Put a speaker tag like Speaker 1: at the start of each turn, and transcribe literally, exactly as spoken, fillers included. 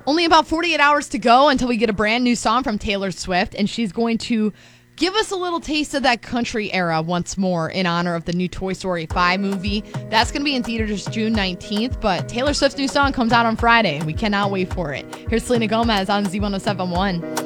Speaker 1: Only about forty-eight hours to go until we get a brand new song from Taylor Swift, and she's going to give us a little taste of that country era once more in honor of the new Toy Story five movie. That's going to be in theaters June nineteenth, but Taylor Swift's new song comes out on Friday, and we cannot wait for it. Here's Selena Gomez on Z one oh seven point one.